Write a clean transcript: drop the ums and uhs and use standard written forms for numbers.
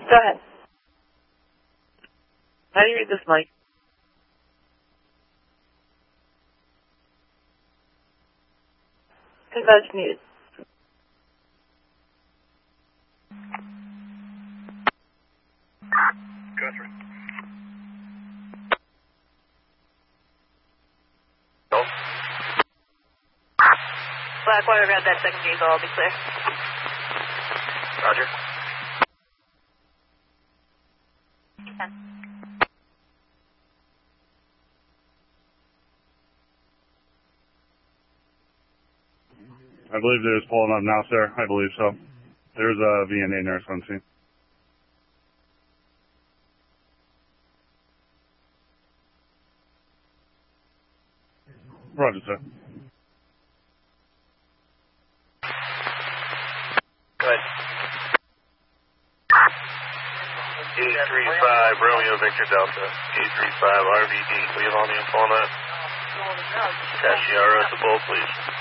Go ahead. How do you read this mic? Converge needed. Catherine. Blackwater, grab that second vehicle, I'll be clear. Roger. I believe they're just pulling up now, sir. I believe so. There's a VNA nurse on scene. Roger, sir. Good. 835 Romeo Victor Delta. 835 RVD. We have all the info on that. Cashiara at the bowl, please.